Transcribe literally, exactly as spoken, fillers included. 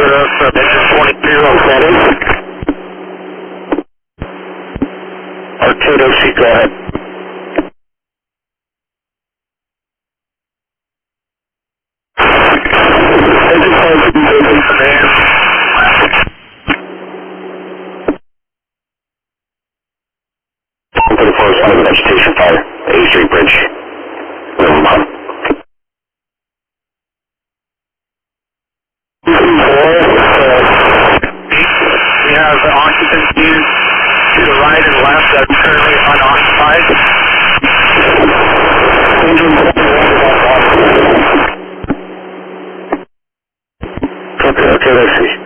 roof of engine twenty-two on setting. Arcado C, go ahead. Engine close, engine command. For the forest fire, vegetation fire, A Street Bridge. Vermont. We have occupancies to the right and left that's currently unoccupied. Okay, okay, let's see.